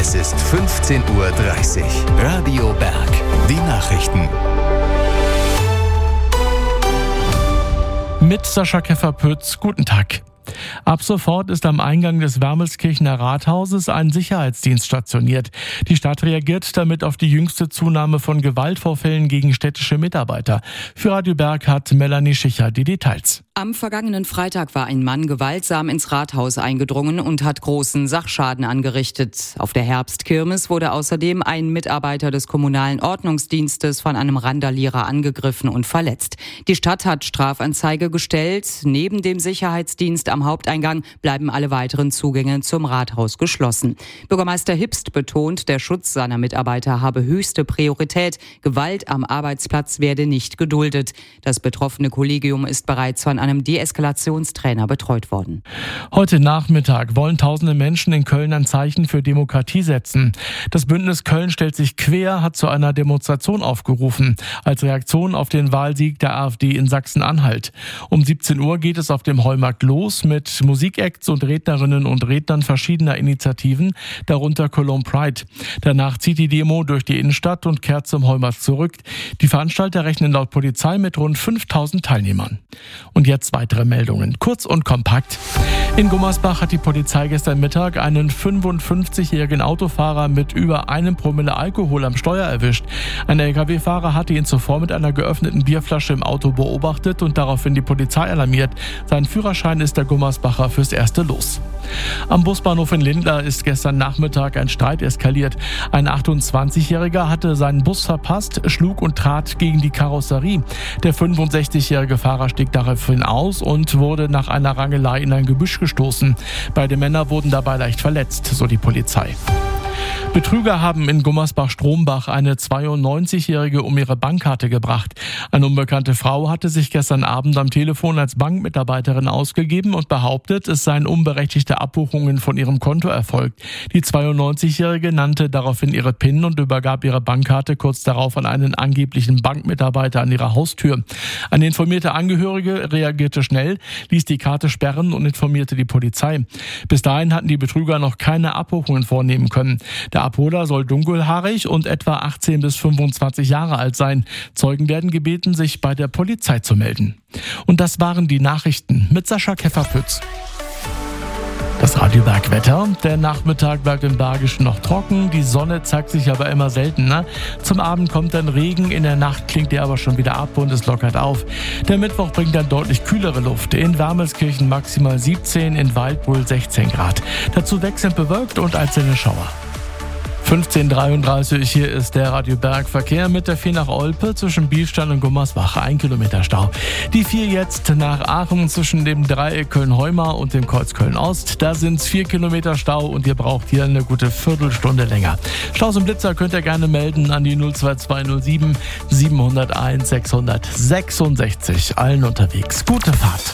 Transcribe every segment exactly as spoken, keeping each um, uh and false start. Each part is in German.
Es ist fünfzehn Uhr dreißig. Radio Berg. Die Nachrichten. Mit Sascha Keffer-Pütz, guten Tag. Ab sofort ist am Eingang des Wermelskirchener Rathauses ein Sicherheitsdienst stationiert. Die Stadt reagiert damit auf die jüngste Zunahme von Gewaltvorfällen gegen städtische Mitarbeiter. Für Radio Berg hat Melanie Schicher die Details. Am vergangenen Freitag war ein Mann gewaltsam ins Rathaus eingedrungen und hat großen Sachschaden angerichtet. Auf der Herbstkirmes wurde außerdem ein Mitarbeiter des kommunalen Ordnungsdienstes von einem Randalierer angegriffen und verletzt. Die Stadt hat Strafanzeige gestellt. Neben dem Sicherheitsdienst am Haupteingang bleiben alle weiteren Zugänge zum Rathaus geschlossen. Bürgermeister Hipst betont, der Schutz seiner Mitarbeiter habe höchste Priorität. Gewalt am Arbeitsplatz werde nicht geduldet. Das betroffene Kollegium ist bereits von einem Deeskalationstrainer betreut worden. Heute Nachmittag wollen tausende Menschen in Köln ein Zeichen für Demokratie setzen. Das Bündnis Köln stellt sich quer, hat zu einer Demonstration aufgerufen, als Reaktion auf den Wahlsieg der AfD in Sachsen-Anhalt. Um siebzehn Uhr geht es auf dem Heumarkt los mit Musikacts und Rednerinnen und Rednern verschiedener Initiativen, darunter Cologne Pride. Danach zieht die Demo durch die Innenstadt und kehrt zum Heumarkt zurück. Die Veranstalter rechnen laut Polizei mit rund fünftausend Teilnehmern. Und jetzt weitere Meldungen, kurz und kompakt. In Gummersbach hat die Polizei gestern Mittag einen fünfundfünfzigjährigen Autofahrer mit über einem Promille Alkohol am Steuer erwischt. Ein L K W-Fahrer hatte ihn zuvor mit einer geöffneten Bierflasche im Auto beobachtet und daraufhin die Polizei alarmiert. Sein Führerschein ist der Gummersbacher fürs Erste los. Am Busbahnhof in Lindlar ist gestern Nachmittag ein Streit eskaliert. Ein achtundzwanzigjähriger hatte seinen Bus verpasst, schlug und trat gegen die Karosserie. Der fünfundsechzigjährige Fahrer stieg daraufhin aus und wurde nach einer Rangelei in ein Gebüsch gestoßen. Beide Männer wurden dabei leicht verletzt, so die Polizei. Betrüger haben in Gummersbach-Strombach eine zweiundneunzigjährige um ihre Bankkarte gebracht. Eine unbekannte Frau hatte sich gestern Abend am Telefon als Bankmitarbeiterin ausgegeben und behauptet, es seien unberechtigte Abbuchungen von ihrem Konto erfolgt. Die zweiundneunzigjährige nannte daraufhin ihre PIN und übergab ihre Bankkarte kurz darauf an einen angeblichen Bankmitarbeiter an ihrer Haustür. Eine informierte Angehörige reagierte schnell, ließ die Karte sperren und informierte die Polizei. Bis dahin hatten die Betrüger noch keine Abbuchungen vornehmen können. Der Abholer soll dunkelhaarig und etwa achtzehn bis fünfundzwanzig Jahre alt sein. Zeugen werden gebeten, sich bei der Polizei zu melden. Und das waren die Nachrichten mit Sascha Keffer-Pütz. Das Radio Berg Wetter. Der Nachmittag bleibt im Bergischen noch trocken, die Sonne zeigt sich aber immer seltener. Zum Abend kommt dann Regen, in der Nacht klingt er aber schon wieder ab und es lockert auf. Der Mittwoch bringt dann deutlich kühlere Luft. In Wermelskirchen maximal siebzehn, in Waldbröl sechzehn Grad. Dazu wechselnd bewölkt und einzelne Schauer. fünfzehn Uhr dreiunddreißig, hier ist der Radio Berg Verkehr mit der vier nach Olpe zwischen Bielstein und Gummersbach, ein Kilometer Stau. Die vier jetzt nach Aachen zwischen dem Dreieck Köln-Heumar und dem Kreuz Köln-Ost. Da sind es vier Kilometer Stau und ihr braucht hier eine gute Viertelstunde länger. Staus und Blitzer könnt ihr gerne melden an die null zwei zwei null sieben sieben null eins sechs sechs sechs. Allen unterwegs. Gute Fahrt.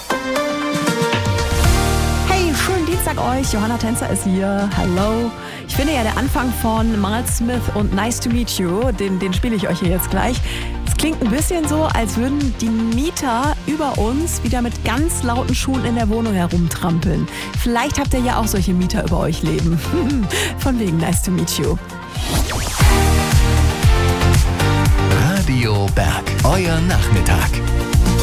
Schönen Dienstag euch, Johanna Tänzer ist hier, hallo. Ich finde ja, der Anfang von Miles Smith und Nice to Meet You, den, den spiele ich euch hier jetzt gleich. Es klingt ein bisschen so, als würden die Mieter über uns wieder mit ganz lauten Schuhen in der Wohnung herumtrampeln. Vielleicht habt ihr ja auch solche Mieter über euch leben. Von wegen Nice to Meet You. Radio Berg, euer Nachmittag.